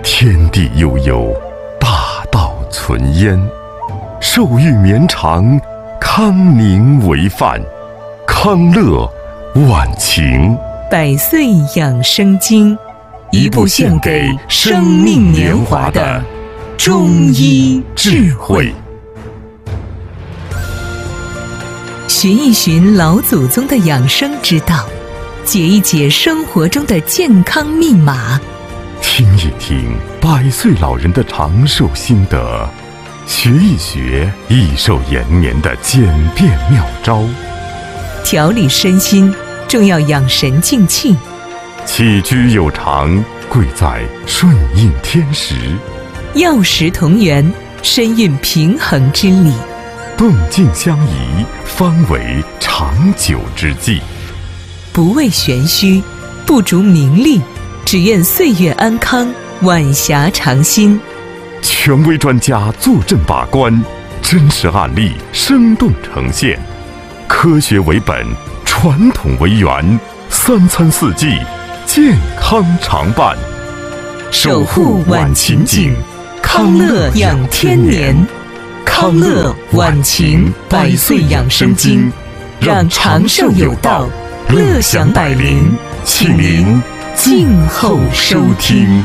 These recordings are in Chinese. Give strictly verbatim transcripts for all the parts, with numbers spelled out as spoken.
天地悠悠，大道存焉。寿欲绵长，康宁为范。康乐晚晴。 百岁养生经，一部献给生命年华的中医智慧。寻一寻老祖宗的养生之道，解一解生活中的健康密码， 听一听百岁老人的长寿心得，学一学益寿延年的简便妙招。 调理身心，重要养神静气。 起居有常，贵在顺应天时。 药食同源，深蕴平衡之理。 动静相宜，方为长久之计。 不为玄虚，不逐名利，只愿岁月安康，晚霞长新。 权威专家坐镇把关，真实案例生动呈现。科学为本，传统为源，三餐四季健康常伴。 守护晚晴景，康乐养天年。康乐晚晴百岁养生经，让长寿有道，乐享百龄，请您静候收听。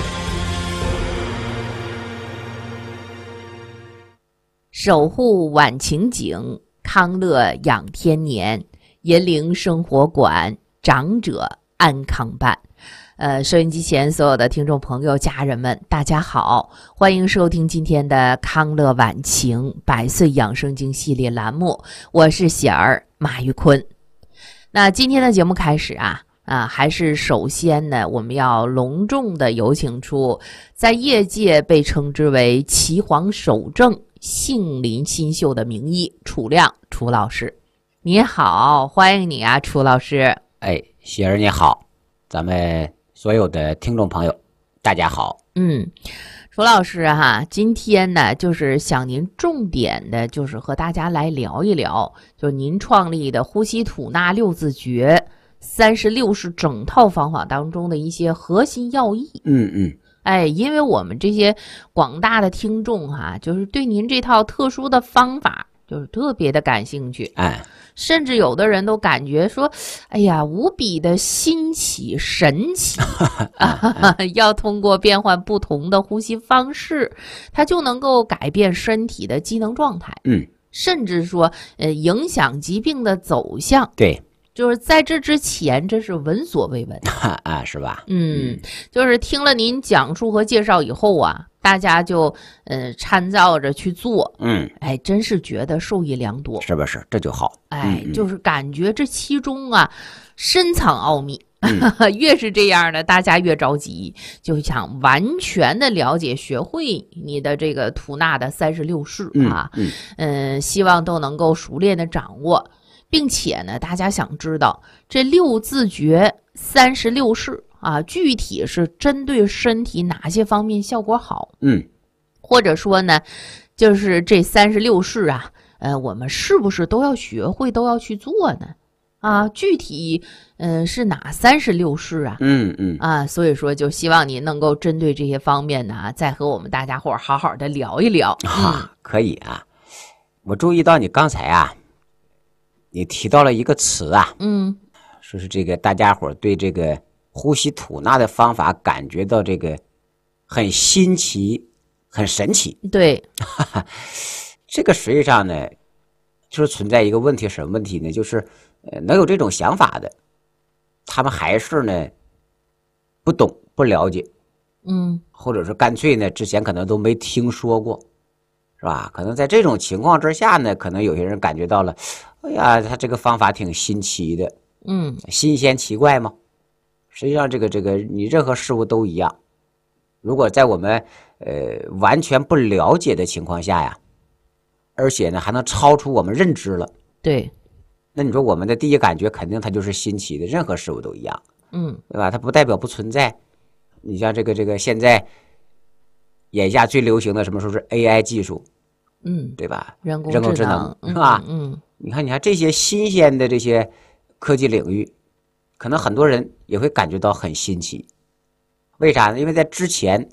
守护晚晴景，康乐养天年，银铃生活馆，长者安康伴。呃，收音机前所有的听众朋友、家人们，大家好，欢迎收听今天的康乐晚晴百岁养生经系列栏目，我是喜儿马玉坤。那今天的节目开始啊，啊，还是首先呢，我们要隆重的有请出在业界被称之为岐黄首正、杏林新秀的名医楚亮楚老师。你好，欢迎你啊，楚老师。 哎，喜儿你好，咱们所有的听众朋友大家好。 嗯，楚老师哈，今天呢就是想您重点的就是和大家来聊一聊，就是您创立的呼吸吐纳六字诀三十六式整套方法当中的一些核心要义。 嗯嗯， 哎，因为我们这些广大的听众哈，就是对您这套特殊的方法就是特别的感兴趣。 哎， 甚至有的人都感觉说，哎呀，无比的新奇神奇啊！要通过变换不同的呼吸方式，它就能够改变身体的机能状态。 嗯， 甚至说，呃，影响疾病的走向。 对， 就是在这之前，这是闻所未闻啊，是吧？ 嗯，就是听了您讲述和介绍以后啊，大家就呃参照着去做。 嗯， 哎，真是觉得受益良多， 是不是？这就好。 哎， 嗯、 就是感觉这其中啊深藏奥秘。嗯、越是这样的，大家越着急，就想完全的了解、学会你的这个吐纳的三十六式啊，嗯，嗯呃，希望都能够熟练的掌握。并且呢，大家想知道这六字诀三十六式啊，具体是针对身体哪些方面效果好？ 嗯， 或者说呢，就是这三十六式啊，呃，我们是不是都要学会，都要去做呢？啊，具体呃是哪三十六式啊？ 嗯嗯啊，所以说就希望您能够针对这些方面呢，再和我们大家伙好好的聊一聊。 啊，嗯、可以啊。我注意到你刚才啊。你提到了一个词啊， 嗯， 说是这个大家伙对这个呼吸吐纳的方法感觉到这个很新奇、很神奇。 对， 这个实际上呢，就是存在一个问题，什么问题呢？就是呃，能有这种想法的，他们还是呢不懂、不了解， 嗯， 或者是干脆呢之前可能都没听说过，是吧？可能在这种情况之下呢，可能有些人感觉到了。哎呀，他这个方法挺新奇的， 嗯， 新鲜奇怪嘛。实际上，这个这个，你任何事物都一样。如果在我们呃完全不了解的情况下呀，而且呢还能超出我们认知了， 对， 那你说我们的第一感觉肯定它就是新奇的，任何事物都一样， 嗯， 对吧？它不代表不存在。你像这个这个现在眼下最流行的什么说是 A I 技术， 嗯， 对吧？ 人工人工智能能是吧？ 嗯。 你看，你看这些新鲜的这些科技领域，可能很多人也会感觉到很新奇。为啥呢？因为在之前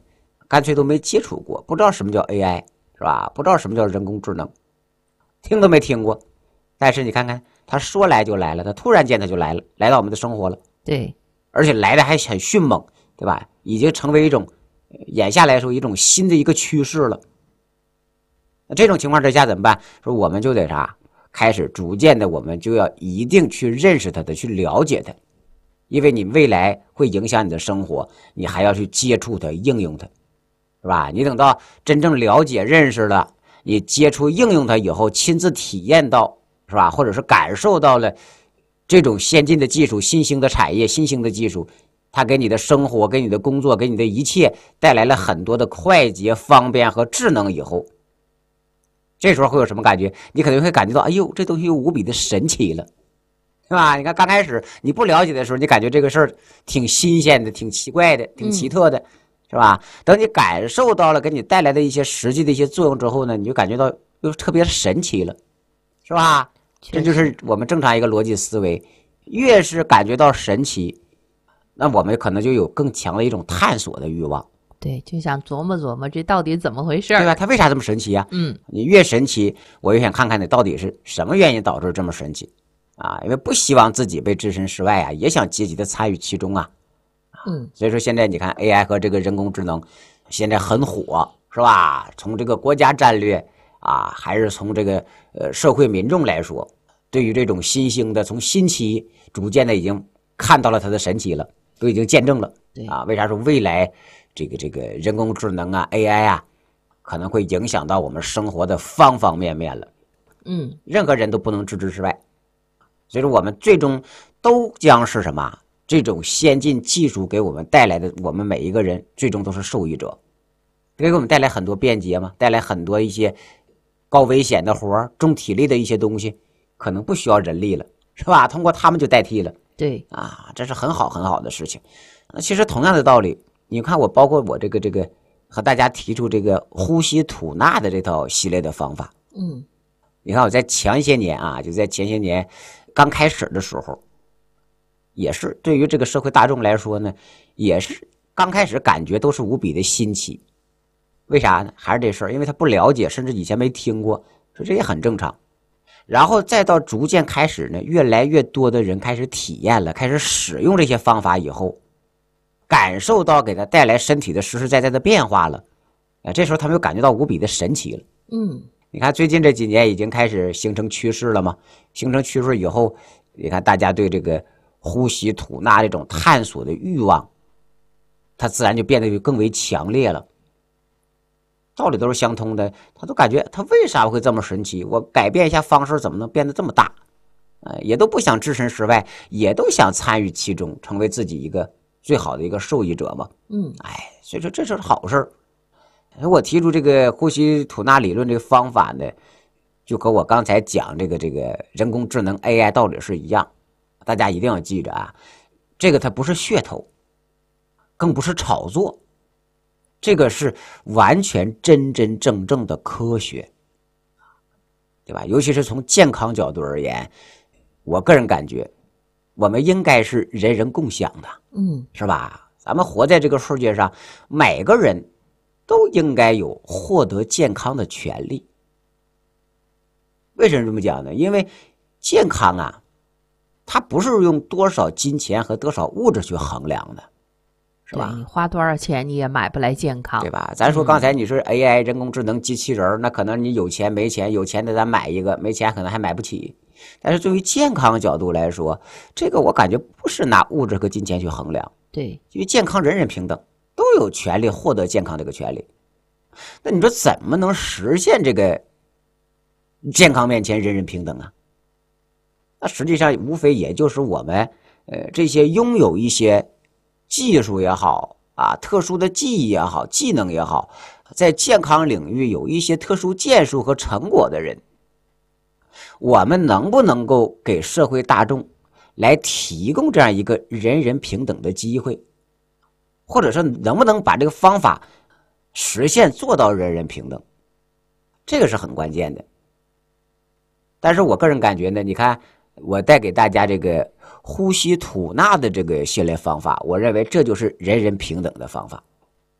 干脆都没接触过，不知道什么叫 A I， 是吧？不知道什么叫人工智能，听都没听过。但是你看看，他说来就来了，他突然间他就来了，来到我们的生活了。 对， 而且来的还很迅猛，对吧？已经成为一种眼下来说一种新的一个趋势了。那这种情况之下怎么办？说我们就得啥？开始逐渐的，我们就要一定去认识它的，去了解它，因为你未来会影响你的生活，你还要去接触它、应用它，是吧？你等到真正了解、认识了，你接触、应用它以后，亲自体验到，是吧？或者是感受到了这种先进的技术、新兴的产业、新兴的技术，它给你的生活、给你的工作、给你的一切带来了很多的快捷、方便和智能以后，这时候会有什么感觉？你可能会感觉到，哎呦，这东西又无比的神奇了，是吧？你看刚开始你不了解的时候，你感觉这个事儿挺新鲜的、挺奇怪的、挺奇特的，嗯、是吧？等你感受到了给你带来的一些实际的一些作用之后呢，你就感觉到又特别神奇了，是吧？这就是我们正常一个逻辑思维，越是感觉到神奇，那我们可能就有更强的一种探索的欲望。 对，就想琢磨琢磨这到底怎么回事， 对吧？它为啥这么神奇啊？ 嗯， 你越神奇，我越想看看你到底是什么原因导致这么神奇啊？因为不希望自己被置身事外啊，也想积极的参与其中啊。 嗯， 所以说现在你看 A I 和这个人工智能现在很火，是吧？从这个国家战略啊，还是从这个呃社会民众来说，对于这种新兴的，从新奇逐渐的已经看到了它的神奇了，都已经见证了。 对啊，为啥说未来这个这个人工智能啊 A I 啊，可能会影响到我们生活的方方面面了。 嗯， 任何人都不能置之事外。所以说我们最终都将是什么？这种先进技术给我们带来的，我们每一个人最终都是受益者，给我们带来很多便捷嘛，带来很多一些高危险的活、重体力的一些东西，可能不需要人力了，是吧？通过他们就代替了。 对啊，这是很好很好的事情。其实同样的道理，你看我包括我这个这个和大家提出这个呼吸吐纳的这套系列的方法。 嗯， 你看我在前些年啊，就在前些年刚开始的时候，也是对于这个社会大众来说呢，也是刚开始感觉都是无比的新奇。为啥呢？还是这事儿，因为他不了解，甚至以前没听过，所以这也很正常。然后再到逐渐开始呢，越来越多的人开始体验了，开始使用这些方法以后，感受到给他带来身体的实实在在的变化了，啊，这时候他们又感觉到无比的神奇了。 嗯， 你看最近这几年已经开始形成趋势了嘛？形成趋势以后，你看大家对这个呼吸吐纳这种探索的欲望，它自然就变得更为强烈了。道理都是相通的，他都感觉他为啥会这么神奇？我改变一下方式，怎么能变得这么大？呃，也都不想置身事外，也都想参与其中，成为自己一个最好的一个受益者嘛。 嗯， 哎，所以说这是好事儿。我提出这个呼吸吐纳理论这个方法呢，就和我刚才讲这个这个人工智能 A I 道理是一样。大家一定要记着啊，这个它不是噱头，更不是炒作。这个是完全真真正正的科学，对吧？尤其是从健康角度而言，我个人感觉，我们应该是人人共享的， 嗯， 是吧？咱们活在这个世界上，每个人都应该有获得健康的权利。为什么这么讲呢？因为健康啊，它不是用多少金钱和多少物质去衡量的。是吧？ 你花多少钱你也买不来健康， 对吧？咱说刚才你说 A I 人工智能机器人、嗯、那可能你有钱没钱，有钱的咱买一个，没钱可能还买不起。但是对于健康角度来说，这个我感觉不是拿物质和金钱去衡量。 对， 因为健康人人平等，都有权利获得健康这个权利。那你说怎么能实现这个健康面前人人平等啊？那实际上无非也就是我们呃这些拥有一些技术也好啊，特殊的技艺也好，技能也好，在健康领域有一些特殊建树和成果的人，我们能不能够给社会大众来提供这样一个人人平等的机会，或者说能不能把这个方法实现做到人人平等，这个是很关键的。但是我个人感觉呢，你看我带给大家这个呼吸吐纳的这个训练方法，我认为这就是人人平等的方法。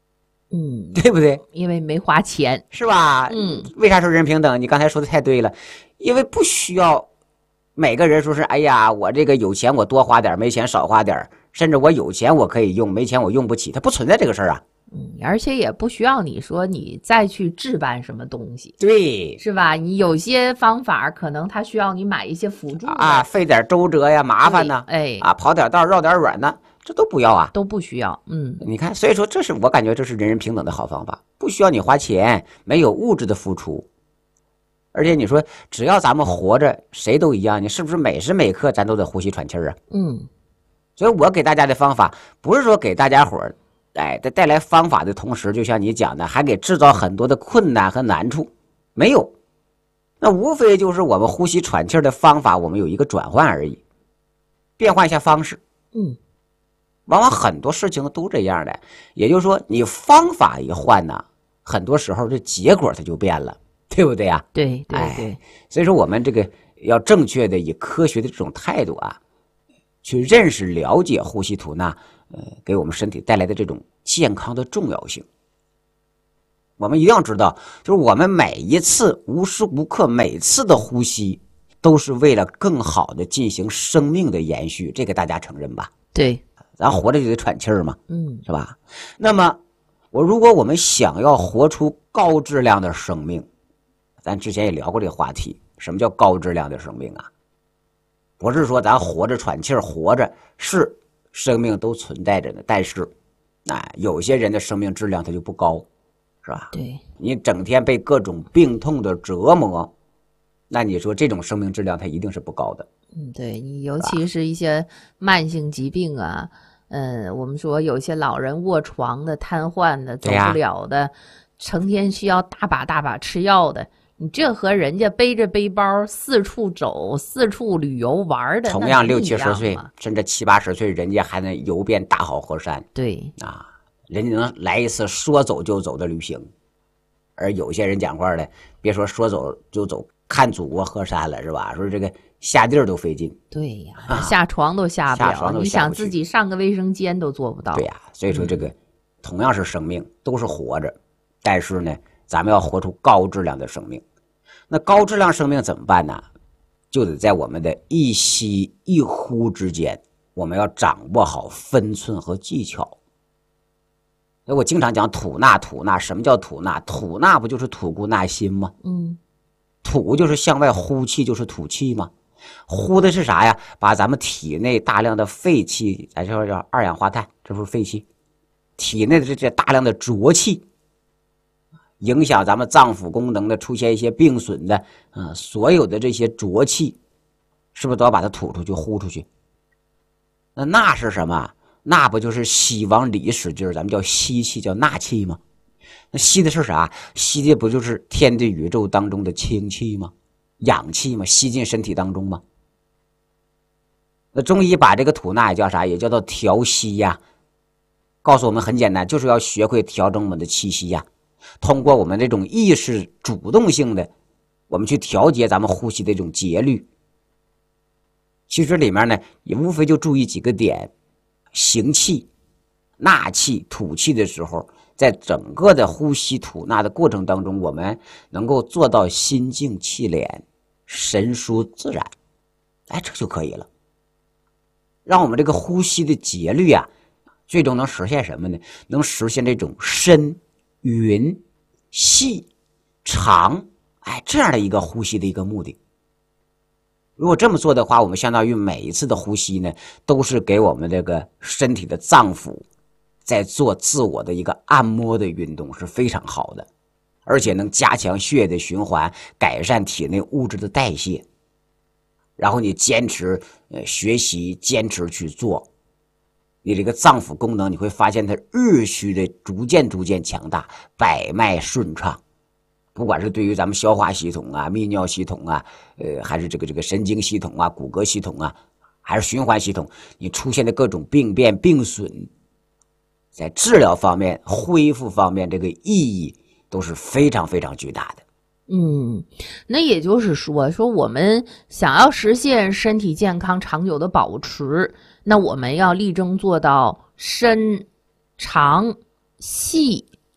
嗯， 对不对？ 因为没花钱， 是吧？ 嗯， 为啥说人人平等？你刚才说的太对了，因为不需要每个人说是，哎呀，我这个有钱我多花点，没钱少花点，甚至我有钱我可以用，没钱我用不起，它不存在这个事儿啊。 嗯，而且也不需要你说你再去置办什么东西， 对， 是吧？你有些方法可能它需要你买一些辅助的啊，费点周折呀，麻烦呢， 哎， 啊，跑点道绕点远呢，这都不要啊， 都不需要。嗯， 你看，所以说这是我感觉这是人人平等的好方法，不需要你花钱，没有物质的付出，而且你说只要咱们活着，谁都一样，你是不是每时每刻咱都得呼吸喘气儿啊？ 嗯， 所以我给大家的方法不是说给大家伙儿，哎，在带来方法的同时，就像你讲的，还给制造很多的困难和难处，没有，那无非就是我们呼吸喘气儿的方法，我们有一个转换而已，变换一下方式。 嗯， 往往很多事情都这样的，也就是说，你方法一换呢，很多时候这结果它就变了，对不对啊？ 对对对， 哎，所以说我们这个要正确的以科学的这种态度啊，去认识了解呼吸吐纳，呃，给我们身体带来的这种健康的重要性。我们一定要知道，就是我们每一次无时无刻每次的呼吸，都是为了更好的进行生命的延续，这个大家承认吧？ 对， 咱活着就得喘气儿嘛， 嗯， 是吧？那么，我如果我们想要活出高质量的生命，咱之前也聊过这个话题，什么叫高质量的生命啊？不是说咱活着喘气儿，活着是生命都存在着的，但是，哎，有些人的生命质量它就不高，是吧？ 对， 你整天被各种病痛的折磨，那你说这种生命质量它一定是不高的。 嗯，对你尤其是一些慢性疾病啊，嗯，我们说有些老人卧床的、瘫痪的、走不了的，成天需要大把大把吃药的，你这和人家背着背包四处走、四处旅游玩的， 同样六七十岁，甚至七八十岁，人家还能游遍大好河山。 对啊，人家能来一次说走就走的旅行，而有些人讲话的，别说说走就走，看祖国河山了，是吧？说这个下地儿都费劲。 对呀，啊、下床都下不了， 下床都下不你想自己上个卫生间都做不到。 对呀，所以说这个、嗯、同样是生命，都是活着，但是呢，咱们要活出高质量的生命。那高质量生命怎么办呢？就得在我们的一吸一呼之间，我们要掌握好分寸和技巧。所以我经常讲吐纳吐纳，什么叫吐纳？吐纳不就是吐故纳新吗？ 嗯， 吐就是向外呼气，就是吐气吗？呼的是啥呀？把咱们体内大量的废气，咱说叫二氧化碳，这不是废气，体内的这些大量的浊气，影响咱们脏腑功能的，出现一些病损的，啊、呃，所有的这些浊气，是不是都要把它吐出去、呼出去？那纳是什么？纳不就是吸往里使劲，咱们叫吸气，叫纳气吗？那吸的是啥？吸的不就是天地宇宙当中的清气吗？氧气吗？吸进身体当中吗？那中医把这个吐纳也叫啥？也叫做调息呀。告诉我们很简单，就是要学会调整我们的气息呀。通过我们这种意识主动性的，我们去调节咱们呼吸的这种节律。其实里面呢，也无非就注意几个点：行气、纳气、吐气的时候，在整个的呼吸吐纳的过程当中，我们能够做到心静气敛、神舒自然，哎，这就可以了。让我们这个呼吸的节律啊，最终能实现什么呢？能实现这种深、匀、细、长，哎，这样的一个呼吸的一个目的。如果这么做的话，我们相当于每一次的呼吸呢，都是给我们这个身体的脏腑在做自我的一个按摩的运动，是非常好的，而且能加强血液的循环，改善体内物质的代谢。然后你坚持呃学习，坚持去做，你这个脏腑功能你会发现它日趋的逐渐逐渐强大，百脉顺畅。不管是对于咱们消化系统啊、泌尿系统啊，呃，还是这个这个神经系统啊、骨骼系统啊，还是循环系统，你出现的各种病变、病损，在治疗方面、恢复方面，这个意义都是非常非常巨大的。 嗯，那也就是说，说我们想要实现身体健康长久的保持，那我们要力争做到深、长、细、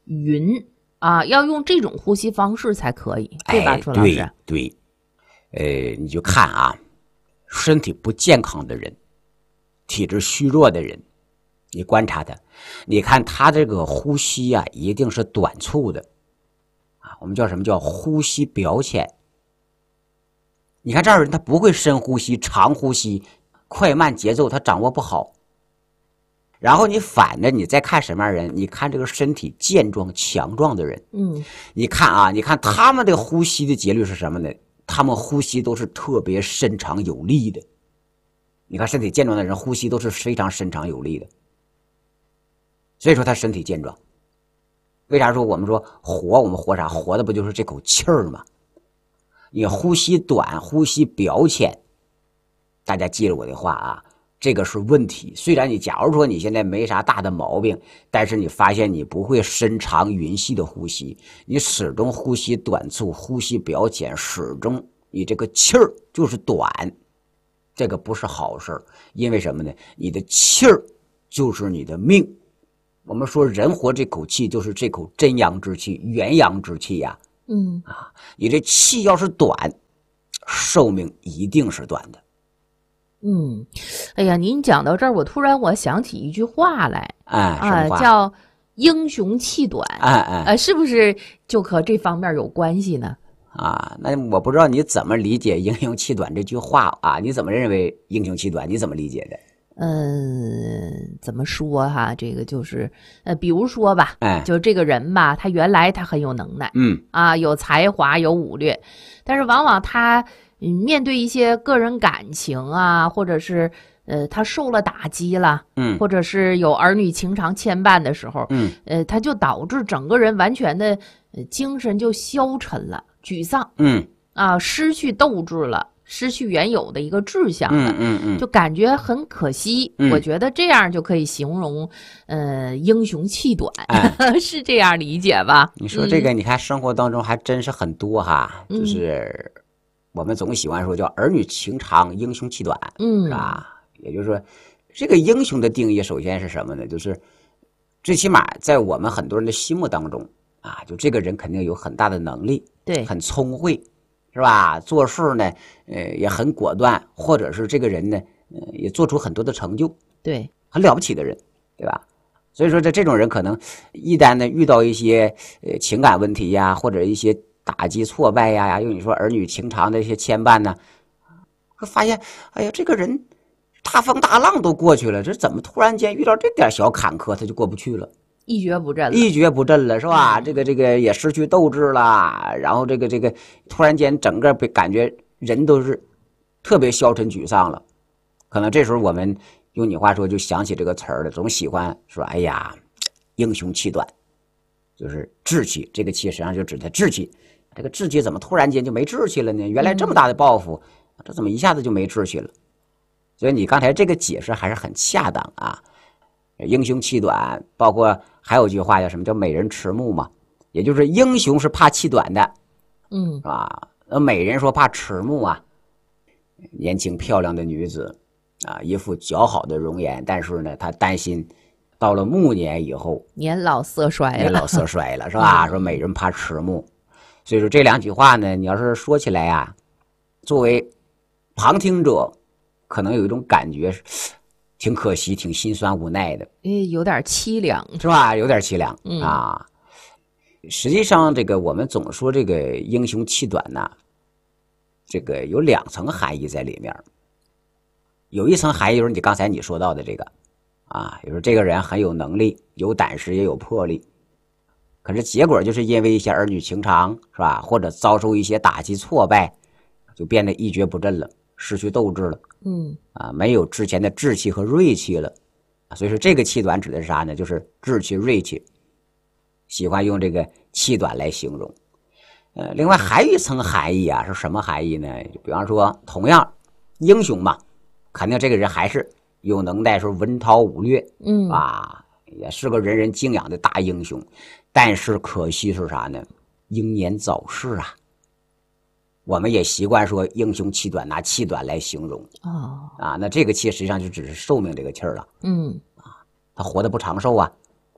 匀啊，要用这种呼吸方式才可以，对吧， 哎、 楚老师？ 对对，呃，你就看啊，身体不健康的人，体质虚弱的人，你观察他，你看他这个呼吸啊，一定是短促的啊，我们叫什么叫呼吸表浅。你看这样人他不会深呼吸、长呼吸，快慢节奏他掌握不好。然后你反着你再看什么样人，你看这个身体健壮强壮的人， 嗯， 你看啊，你看他们的呼吸的节律是什么呢？他们呼吸都是特别深长有力的。你看身体健壮的人呼吸都是非常深长有力的，所以说他身体健壮。为啥说我们说活，我们活啥？活的不就是这口气儿吗？你呼吸短，呼吸表浅，大家记住我的话啊，这个是问题。虽然你假如说你现在没啥大的毛病，但是你发现你不会深长匀细的呼吸，你始终呼吸短促，呼吸表浅，始终你这个气儿就是短，这个不是好事儿。因为什么呢？你的气儿就是你的命。我们说人活这口气就是这口真阳之气、元阳之气呀、啊。 嗯啊，你这气要是短，寿命一定是短的。 嗯，哎呀，您讲到这儿，我突然我想起一句话来， 哎，什啊， 么话？ 叫英雄气短， 哎哎呃，是不是就和这方面有关系呢？ 啊，那我不知道你怎么理解英雄气短这句话啊？你怎么认为英雄气短？你怎么理解的？ 嗯，怎么说哈？这个就是，呃，比如说吧， 哎， 就这个人吧，他原来他很有能耐， 嗯啊，有才华，有武略，但是往往他嗯面对一些个人感情啊，或者是呃他受了打击了， 嗯或者是有儿女情长牵绊的时候， 嗯呃，他就导致整个人完全的呃精神就消沉了，沮丧嗯啊，失去斗志了。失去原有的一个志向了， 嗯嗯嗯， 就感觉很可惜。 嗯我觉得这样就可以形容，呃，英雄气短， 哎是这样理解吧？ 你说这个，你看生活当中还真是很多哈， 嗯就是我们总喜欢说叫儿女情长，英雄气短， 嗯， 是吧？也就是说，这个英雄的定义首先是什么呢？就是最起码在我们很多人的心目当中啊，就这个人肯定有很大的能力， 对， 很聪慧，是吧？做事呢，呃，也很果断，或者是这个人呢，呃，也做出很多的成就， 对， 很了不起的人，对吧？所以说，这这种人可能一旦呢遇到一些呃情感问题呀，或者一些打击挫败呀呀，用你说儿女情长的一些牵绊呢，会发现，哎呀，这个人大风大浪都过去了，这怎么突然间遇到这点小坎坷，他就过不去了？ 一蹶不振了。 一蹶不振了，是吧？这个这个也失去斗志了，然后这个这个突然间整个被感觉人都是特别消沉沮丧了。可能这时候我们用你话说就想起这个词儿了，总喜欢说哎呀，英雄气短，就是志气，这个气实际上就指的志气。这个志气怎么突然间就没志气了呢？原来这么大的抱负，这怎么一下子就没志气了？所以你刚才这个解释还是很恰当啊。英雄气短，包括还有一句话叫什么叫美人迟暮嘛，也就是英雄是怕气短的， 嗯， 是吧？那美人说怕迟暮啊，年轻漂亮的女子啊，一副姣好的容颜，但是呢，她担心到了暮年以后， 年老色衰了， 年老色衰了，是吧？说美人怕迟暮，所以说这两句话呢，你要是说起来呀、啊，作为旁听者，可能有一种感觉挺可惜，挺心酸无奈的， 哎，有点凄凉， 是吧？有点凄凉、 嗯、 啊。实际上，这个我们总说这个英雄气短呐，这个有两层含义在里面。有一层含义就是你刚才你说到的这个啊，就是这个人很有能力，有胆识，也有魄力，可是结果就是因为一些儿女情长，是吧？或者遭受一些打击挫败，就变得一蹶不振了，失去斗志了。 嗯啊，没有之前的志气和锐气了，所以说这个气短指的是啥呢？就是志气、锐气，喜欢用这个气短来形容。呃，另外还有一层含义啊，是什么含义呢？就比方说，同样英雄嘛，肯定这个人还是有能耐，是文韬武略， 嗯啊，也是个人人敬仰的大英雄，但是可惜是啥呢？英年早逝啊。我们也习惯说英雄气短，拿气短来形容哦啊，那这个气实际上就只是寿命这个气儿了。 嗯他活得不长寿啊，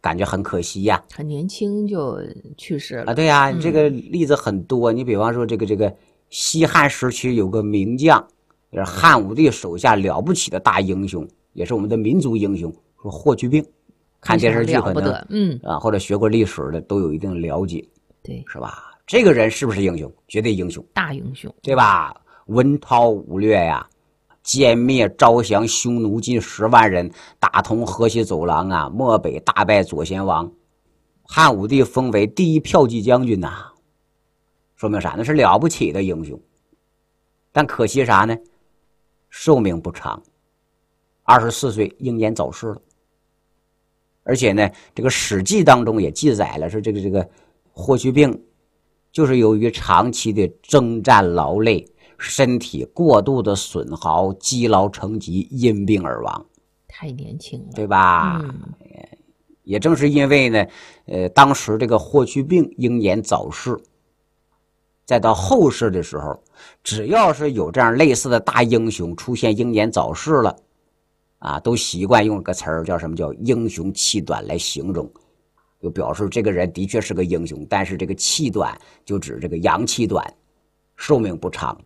感觉很可惜呀、啊。 很年轻就去世了啊，对呀、啊， 嗯、 这个例子很多。你比方说这个这个西汉时期有个名将，也是汉武帝手下了不起的大英雄，也是我们的民族英雄，说霍去病。看电视剧可能嗯啊，或者学过历史的都有一定了解， 对， 是吧？这个人是不是英雄？绝对英雄， 大英雄， 对吧？文韬武略呀，歼灭招降匈奴近十万人，打通河西走廊啊，漠北大败左贤王，汉武帝封为第一骠骑将军呐、啊，说明啥？那是了不起的英雄。但可惜啥呢？寿命不长，二十四岁英年早逝了。而且呢，这个《史记》当中也记载了，说这个这个霍去病，就是由于长期的征战劳累，身体过度的损耗，积劳成疾，因病而亡。 太年轻了， 对吧？ 嗯、 也正是因为呢，呃，当时这个霍去病英年早逝，再到后世的时候，只要是有这样类似的大英雄出现英年早逝了。啊，都习惯用个词儿叫什么叫英雄气短来形容，就表示这个人的确是个英雄，但是这个气短就指这个阳气短，寿命不长。